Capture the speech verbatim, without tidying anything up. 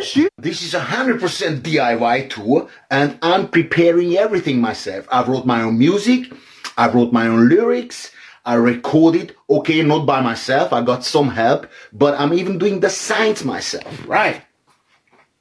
shoot. This is a hundred percent D I Y tour, and I'm preparing everything myself. I wrote my own music. I wrote my own lyrics. I recorded, okay, not by myself. I got some help, but I'm even doing the signs myself. Right.